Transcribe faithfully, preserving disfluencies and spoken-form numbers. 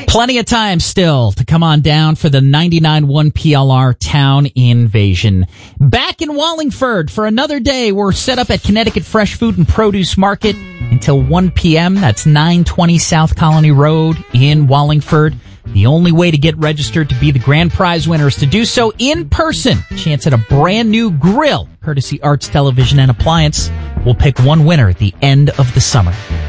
Plenty of time still to come on down for the ninety-nine point one P L R Town Invasion. Back in Wallingford for another day. We're set up at Connecticut Fresh Food and Produce Market until one p.m. That's nine twenty South Colony Road in Wallingford. The only way to get registered to be the grand prize winner is to do so in person. Chance at a brand new grill, courtesy Arts Television and Appliance. We'll pick one winner at the end of the summer.